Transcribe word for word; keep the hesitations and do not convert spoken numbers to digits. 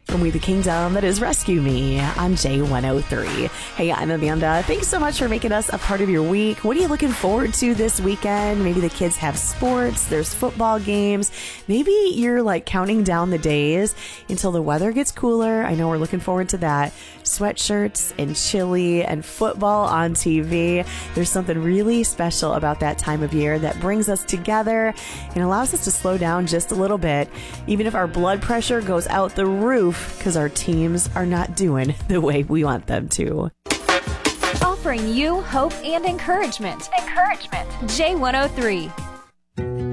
From We the Kingdom, that is Rescue Me on J one oh three. Hey, I'm Amanda. Thanks so much for making us a part of your week. What are you looking forward to this weekend? Maybe the kids have sports, there's football games. Maybe you're like counting down the days until the weather gets cooler. I know we're looking forward to that. Sweatshirts and chili and football on T V. There's something really special about that time of year that brings us together and allows us to slow down just a little bit, even if our blood pressure goes out the roof because our teams are not doing the way we want them to. Offering you hope and encouragement. Encouragement. J one oh three.